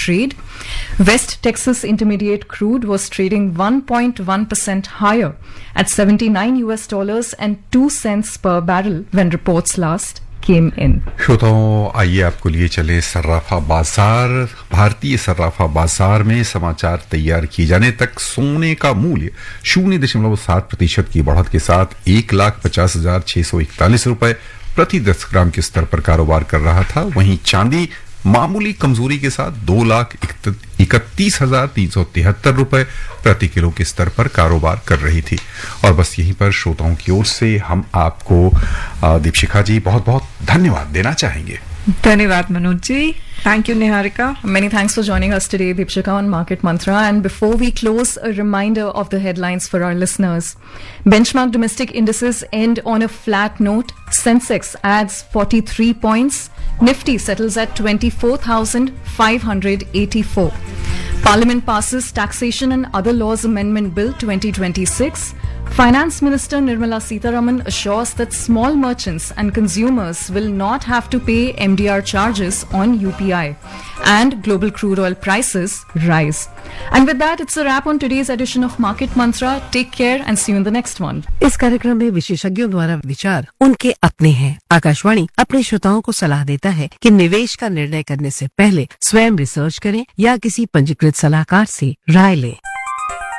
trade. West Texas Intermediate crude was trading 1.1% higher at $79 and 2 cents per barrel when reports last came in. श्रोताओं, आइए आपको लिए चले सर्राफा बाजार। भारतीय सर्राफा बाजार में समाचार तैयार किए जाने तक सोने का मूल्य 0.7% की बढ़त के साथ 1,50,641 रुपए प्रति 10 ग्राम के स्तर पर कारोबार कर रहा था। वहीं चांदी मामूली कमजोरी के साथ 2,31,373 रुपए प्रति किलो के स्तर पर कारोबार कर रही थी। और बस यहीं पर श्रोताओं की ओर से हम आपको दीपशिखा जी बहुत बहुत धन्यवाद देना चाहेंगे। धन्यवाद Manoj ji. Thank you, Niharika. Many thanks for joining us today, Deepshika, on Market Mantra. And before we close, a reminder of the headlines for our listeners. Benchmark domestic indices end on a flat note. Sensex adds 43 points. Nifty settles at 24,584. Parliament passes Taxation and Other Laws Amendment Bill 2026. Finance Minister Nirmala Sitharaman assures that small merchants and consumers will not have to pay MDR charges on UPI. And global crude oil prices rise. And with that, it's a wrap on today's edition of Market Mantra. Take care and see you in the next one. इस कार्यक्रम में विशेषज्ञों द्वारा विचार उनके अपने हैं। आकाशवाणी अपने श्रोताओं को सलाह देता है कि निवेश का निर्णय करने से पहले स्वयं रिसर्च करें या किसी पंजीकृत सलाहकार से राय लें।